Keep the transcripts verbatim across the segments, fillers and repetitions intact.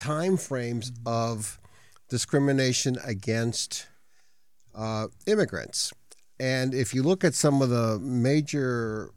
time frames of discrimination against uh, immigrants. And if you look at some of the major,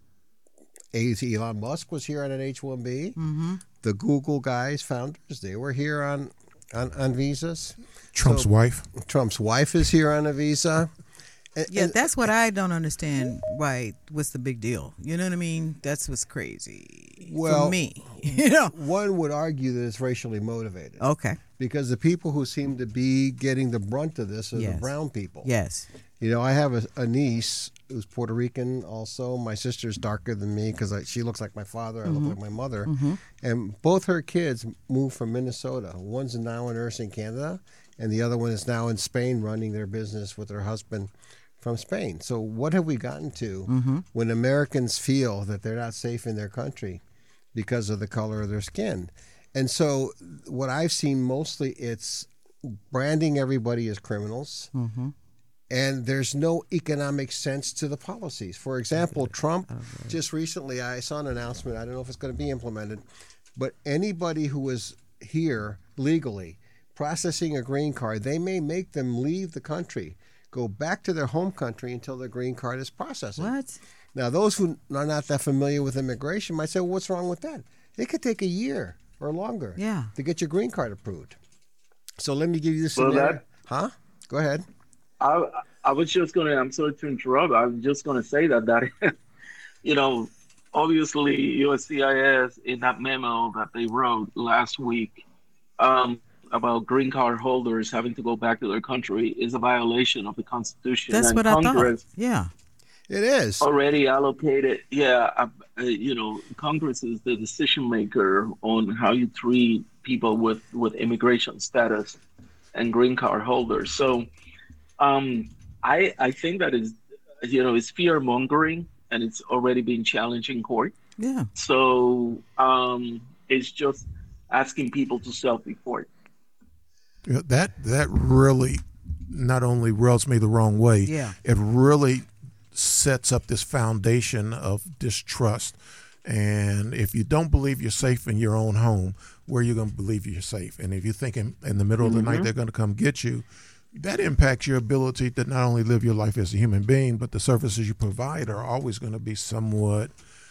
Elon Musk was here on an H one B. Mm-hmm. The Google guys, founders, they were here on, on, on visas. Trump's so, wife. Trump's wife is here on a visa. And, yeah, and, that's what I don't understand. Why? What's the big deal? You know what I mean? That's what's crazy well, for me. You know, one would argue that it's racially motivated. Okay. Because the people who seem to be getting the brunt of this are yes. the brown people. Yes. You know, I have a, a niece who's Puerto Rican also. My sister's darker than me because she looks like my father. I mm-hmm. look like my mother. Mm-hmm. And both her kids moved from Minnesota. One's now a nurse in Canada, and the other one is now in Spain running their business with her husband from Spain. So what have we gotten to mm-hmm. when Americans feel that they're not safe in their country because of the color of their skin? And so what I've seen mostly, it's branding everybody as criminals, mm-hmm. and there's no economic sense to the policies. For example, Trump, okay. just recently, I saw an announcement, I don't know if it's going to be implemented, but anybody who is here legally processing a green card, they may make them leave the country, go back to their home country until their green card is processed. What? Now, those who are not that familiar with immigration might say, well, what's wrong with that? It could take a year or longer yeah. to get your green card approved. So let me give you this well, scenario. That, huh? Go ahead. I I was just going to, I'm sorry to interrupt. I was just going to say that, that you know, obviously U S C I S in that memo that they wrote last week um, about green card holders having to go back to their country is a violation of the Constitution. That's and what Congress I thought. Yeah. It is. Already allocated, yeah, uh, uh, you know, Congress is the decision maker on how you treat people with, with immigration status and green card holders. So um, I I think that is, you know, it's fear mongering and it's already been challenged in court. Yeah. So um, it's just asking people to self-report. Yeah, that that really not only rubs me the wrong way, yeah. it really sets up this foundation of distrust. And if you don't believe you're safe in your own home, where are you going to believe you're safe? And if you think in, in the middle mm-hmm. of the night they're going to come get you, that impacts your ability to not only live your life as a human being, but the services you provide are always going to be somewhat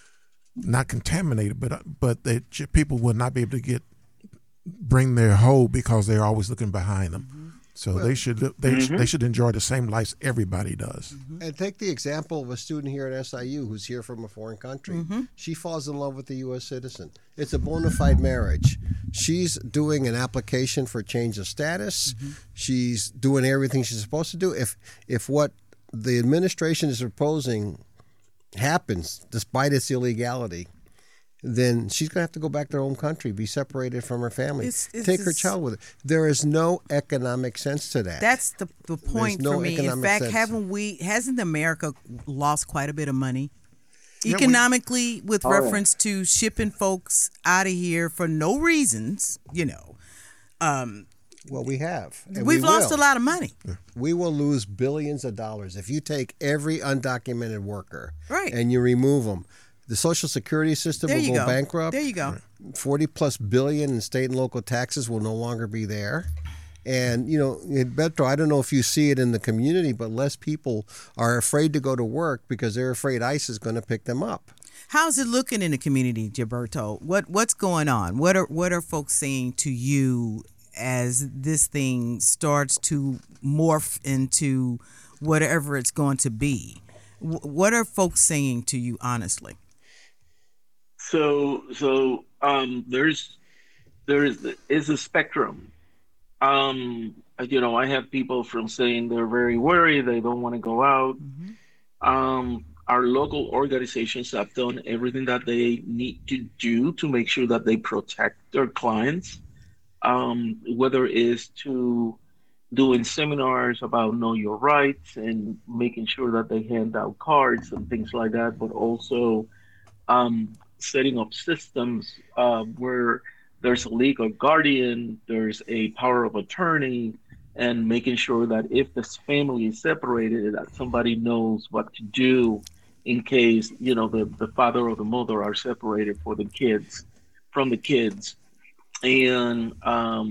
not contaminated, but but that people will not be able to get bring their whole because they're always looking behind them. Mm-hmm. So well, they should they mm-hmm. they should enjoy the same lives everybody does. Mm-hmm. And take the example of a student here at S I U who's here from a foreign country. Mm-hmm. She falls in love with a U S citizen. It's a bona fide marriage. She's doing an application for change of status. Mm-hmm. She's doing everything she's supposed to do. If if what the administration is proposing happens, despite its illegality, then she's going to have to go back to her home country, be separated from her family, it's, it's, take her child with her. There is no economic sense to that. That's the the point no for me. In fact, sense. haven't we? Hasn't America lost quite a bit of money yeah, economically we, with oh, reference yeah. to shipping folks out of here for no reasons? You know, um, well, we have. And we've we lost will. a lot of money. We will lose billions of dollars if you take every undocumented worker right. and you remove them. The Social Security system there will go, go bankrupt. There you go. forty plus billion in state and local taxes will no longer be there. And, you know, in Beto, I don't know if you see it in the community, but less people are afraid to go to work because they're afraid ICE is going to pick them up. How's it looking in the community, Gilberto? What what's going on? What are what are folks saying to you as this thing starts to morph into whatever it's going to be? W- what are folks saying to you, honestly? So, so um, there's there is is a spectrum. Um, you know, I have people from saying they're very worried, they don't want to go out. Mm-hmm. Um, our local organizations have done everything that they need to do to make sure that they protect their clients, um, whether it is to doing seminars about know your rights and making sure that they hand out cards and things like that, but also um, setting up systems uh, where there's a legal guardian, there's a power of attorney, and making sure that if this family is separated, that somebody knows what to do in case, you know, the, the father or the mother are separated for the kids, from the kids. And um,